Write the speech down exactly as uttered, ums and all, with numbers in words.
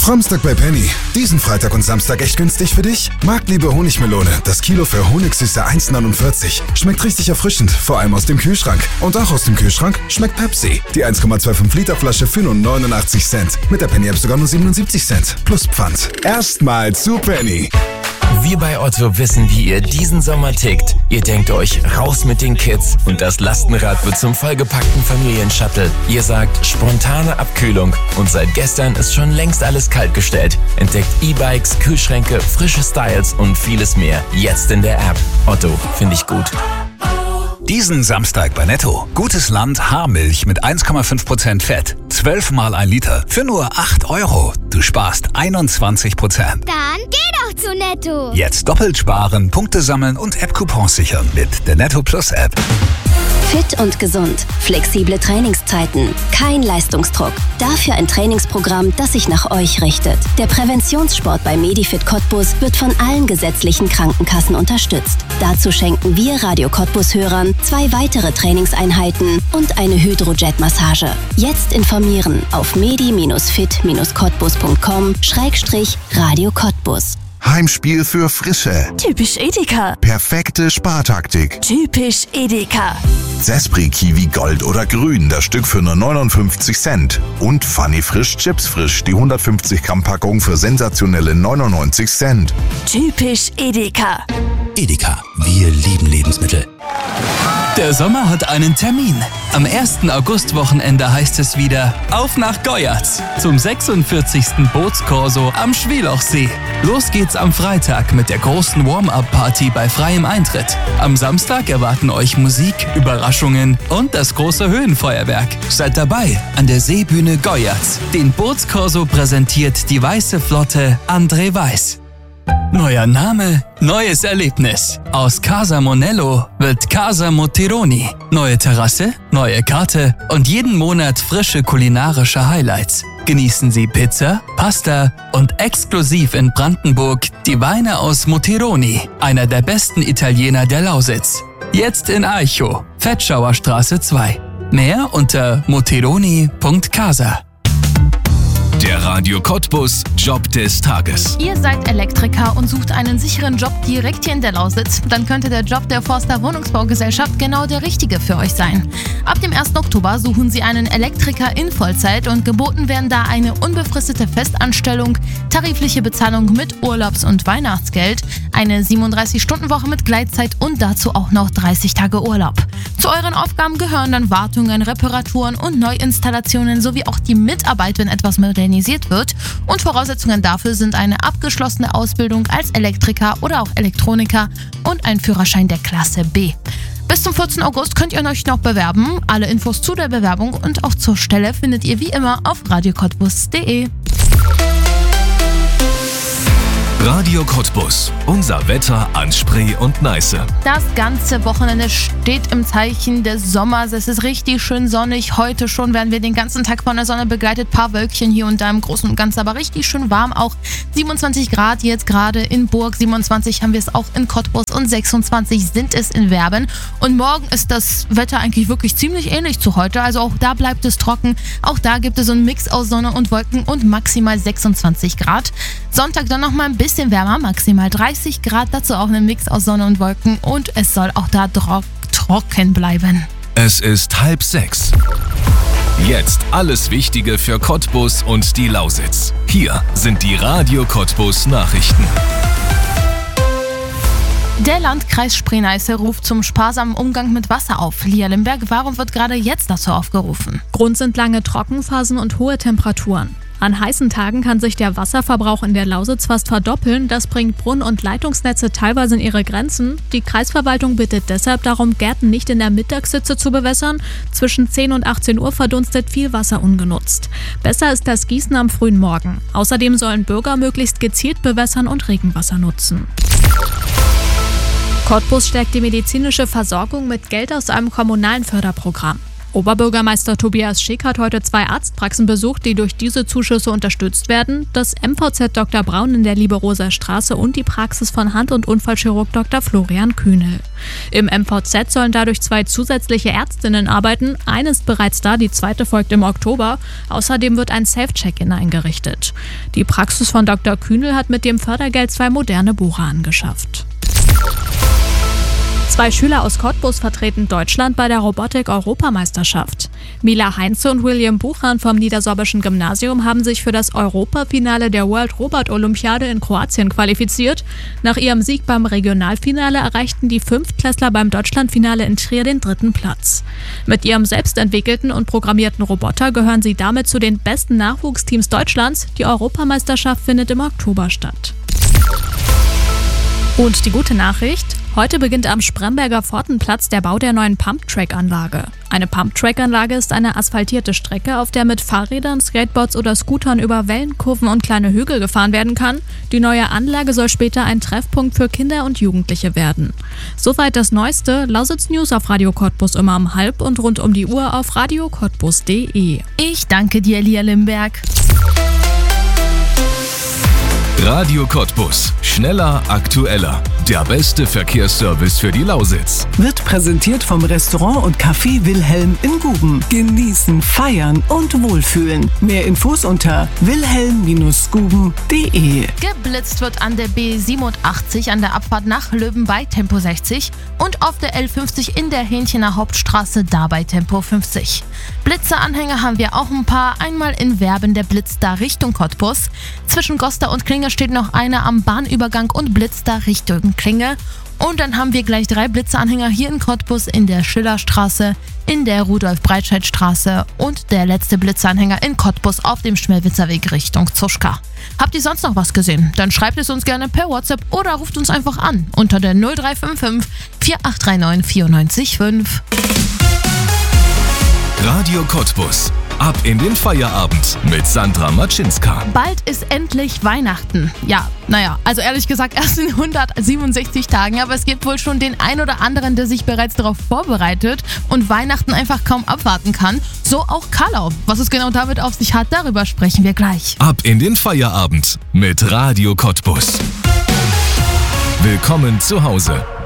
Samstag bei Penny. Diesen Freitag und Samstag echt günstig für dich? Marktliebe Honigmelone. Das Kilo für Honigsüße eins neunundvierzig. Schmeckt richtig erfrischend, vor allem aus dem Kühlschrank. Und auch aus dem Kühlschrank schmeckt Pepsi. Die eins Komma fünfundzwanzig Liter Flasche für nur neunundachtzig Cent. Mit der Penny App sogar nur siebenundsiebzig Cent. Plus Pfand. Erstmal zu Penny. Wir bei Otto wissen, wie ihr diesen Sommer tickt. Ihr denkt euch, raus mit den Kids und das Lastenrad wird zum vollgepackten Familienshuttle. Ihr sagt, spontane Abkühlung und seit gestern ist schon längst alles kaltgestellt. Entdeckt E-Bikes, Kühlschränke, frische Styles und vieles mehr. Jetzt in der App. Otto, finde ich gut. Diesen Samstag bei Netto. Gutes Land Haarmilch mit eins Komma fünf Prozent Fett. zwölf mal ein Liter für nur acht Euro. Du sparst einundzwanzig Prozent. Dann geh doch zu Netto. Jetzt doppelt sparen, Punkte sammeln und App-Coupons sichern mit der Netto Plus App. Fit und gesund. Flexible Trainingszeiten. Kein Leistungsdruck. Dafür ein Trainingsprogramm, das sich nach euch richtet. Der Präventionssport bei Medifit Cottbus wird von allen gesetzlichen Krankenkassen unterstützt. Dazu schenken wir Radio Cottbus-Hörern zwei weitere Trainingseinheiten und eine Hydrojet-Massage. Jetzt informieren auf medi-fit-cottbus punkt com Schrägstrich Radio Cottbus. Heimspiel für Frische. Typisch Edeka. Perfekte Spartaktik. Typisch Edeka. Zespri Kiwi Gold oder Grün, das Stück für nur neunundfünfzig Cent. Und Funny Frisch Chips Frisch, die hundertfünfzig Gramm Packung für sensationelle neunundneunzig Cent. Typisch Edeka. Edeka, wir lieben Lebensmittel. Der Sommer hat einen Termin. Am ersten Augustwochenende heißt es wieder auf nach Goyatz zum sechsundvierzigsten Bootskorso am Schwielochsee. Los geht's am Freitag mit der großen Warm-Up-Party bei freiem Eintritt. Am Samstag erwarten euch Musik, Überraschungen und das große Höhenfeuerwerk. Seid dabei an der Seebühne Goyatz. Den Bootskorso präsentiert die Weiße Flotte André Weiß. Neuer Name, neues Erlebnis. Aus Casa Monello wird Casa Motironi. Neue Terrasse, neue Karte und jeden Monat frische kulinarische Highlights. Genießen Sie Pizza, Pasta und exklusiv in Brandenburg die Weine aus Motironi, einer der besten Italiener der Lausitz. Jetzt in Aichow, Fettschauerstraße zwei. Mehr unter motironi punkt casa. Der Radio Cottbus Job des Tages. Ihr seid Elektriker und sucht einen sicheren Job direkt hier in der Lausitz? Dann könnte der Job der Forster Wohnungsbaugesellschaft genau der richtige für euch sein. Ab dem ersten Oktober suchen sie einen Elektriker in Vollzeit und geboten werden da eine unbefristete Festanstellung, tarifliche Bezahlung mit Urlaubs- und Weihnachtsgeld, eine siebenunddreißig-Stunden-Woche mit Gleitzeit und dazu auch noch dreißig Tage Urlaub. Zu euren Aufgaben gehören dann Wartungen, Reparaturen und Neuinstallationen sowie auch die Mitarbeit, wenn etwas modernisiert wird. Und Voraussetzungen dafür sind eine abgeschlossene Ausbildung als Elektriker oder auch Elektroniker und ein Führerschein der Klasse B. Bis zum vierzehnten August könnt ihr euch noch bewerben. Alle Infos zu der Bewerbung und auch zur Stelle findet ihr wie immer auf radio cottbus punkt de. Radio Cottbus. Unser Wetter an Spree und Neiße. Das ganze Wochenende steht im Zeichen des Sommers. Es ist richtig schön sonnig. Heute schon werden wir den ganzen Tag von der Sonne begleitet. Paar Wölkchen hier und da im Großen und Ganzen, aber richtig schön warm auch. siebenundzwanzig Grad jetzt gerade in Burg. siebenundzwanzig haben wir es auch in Cottbus und sechsundzwanzig sind es in Werben. Und morgen ist das Wetter eigentlich wirklich ziemlich ähnlich zu heute. Also auch da bleibt es trocken. Auch da gibt es so einen Mix aus Sonne und Wolken und maximal sechsundzwanzig Grad. Sonntag dann noch mal ein bisschen wärmer, maximal dreißig Grad, dazu auch ein Mix aus Sonne und Wolken und es soll auch da tro- trocken bleiben. Es ist halb sechs. Jetzt alles Wichtige für Cottbus und die Lausitz. Hier sind die Radio Cottbus Nachrichten. Der Landkreis Spree-Neiße ruft zum sparsamen Umgang mit Wasser auf. Lia Limberg, warum wird gerade jetzt dazu aufgerufen? Grund sind lange Trockenphasen und hohe Temperaturen. An heißen Tagen kann sich der Wasserverbrauch in der Lausitz fast verdoppeln. Das bringt Brunn- und Leitungsnetze teilweise in ihre Grenzen. Die Kreisverwaltung bittet deshalb darum, Gärten nicht in der Mittagshitze zu bewässern. Zwischen zehn und achtzehn Uhr verdunstet viel Wasser ungenutzt. Besser ist das Gießen am frühen Morgen. Außerdem sollen Bürger möglichst gezielt bewässern und Regenwasser nutzen. Cottbus stärkt die medizinische Versorgung mit Geld aus einem kommunalen Förderprogramm. Oberbürgermeister Tobias Schick hat heute zwei Arztpraxen besucht, die durch diese Zuschüsse unterstützt werden. Das M V Z Doktor Braun in der Liebe-Rosa-Straße und die Praxis von Hand- und Unfallchirurg Doktor Florian Kühnel. Im M V Z sollen dadurch zwei zusätzliche Ärztinnen arbeiten. Eine ist bereits da, die zweite folgt im Oktober. Außerdem wird ein Safe-Check-In eingerichtet. Die Praxis von Doktor Kühnel hat mit dem Fördergeld zwei moderne Bohrer angeschafft. Zwei Schüler aus Cottbus vertreten Deutschland bei der Robotik-Europameisterschaft. Mila Heinze und William Buchan vom Niedersorbischen Gymnasium haben sich für das Europafinale der World Robot Olympiade in Kroatien qualifiziert. Nach ihrem Sieg beim Regionalfinale erreichten die Fünftklässler beim Deutschlandfinale in Trier den dritten Platz. Mit ihrem selbstentwickelten und programmierten Roboter gehören sie damit zu den besten Nachwuchsteams Deutschlands. Die Europameisterschaft findet im Oktober statt. Und die gute Nachricht: Heute beginnt am Spremberger Pfortenplatz der Bau der neuen Pump-Track-Anlage. Eine Pump-Track-Anlage ist eine asphaltierte Strecke, auf der mit Fahrrädern, Skateboards oder Scootern über Wellenkurven und kleine Hügel gefahren werden kann. Die neue Anlage soll später ein Treffpunkt für Kinder und Jugendliche werden. Soweit das Neueste. Lausitz News auf Radio Cottbus immer um halb und rund um die Uhr auf radio cottbus punkt de. Ich danke dir, Lia Limberg. Radio Cottbus. Schneller, aktueller. Der beste Verkehrsservice für die Lausitz. Wird präsentiert vom Restaurant und Café Wilhelm in Guben. Genießen, feiern und wohlfühlen. Mehr Infos unter wilhelm guben punkt de. Geblitzt wird an der B siebenundachtzig an der Abfahrt nach Löwen bei Tempo sechzig und auf der L fünfzig in der Hähnchener Hauptstraße da bei Tempo fünfzig. Blitzeranhänger haben wir auch ein paar. Einmal in Werben der Blitz da Richtung Cottbus. Zwischen Goster und Klinge steht noch einer am Bahnübergang und Blitz da Richtung Klinge. Und dann haben wir gleich drei Blitzeranhänger hier in Cottbus in der Schillerstraße, in der Rudolf-Breitscheid-Straße und der letzte Blitzeranhänger in Cottbus auf dem Schmelwitzer Weg Richtung Zuschka. Habt ihr sonst noch was gesehen? Dann schreibt es uns gerne per WhatsApp oder ruft uns einfach an unter der null drei fünf fünf vier acht drei neun vier neun fünf. Radio Cottbus. Ab in den Feierabend mit Sandra Matschinska. Bald ist endlich Weihnachten. Ja, naja, also ehrlich gesagt erst in hundertsiebenundsechzig Tagen, aber es gibt wohl schon den ein oder anderen, der sich bereits darauf vorbereitet und Weihnachten einfach kaum abwarten kann. So auch Karlau. Was es genau damit auf sich hat, darüber sprechen wir gleich. Ab in den Feierabend mit Radio Cottbus. Willkommen zu Hause.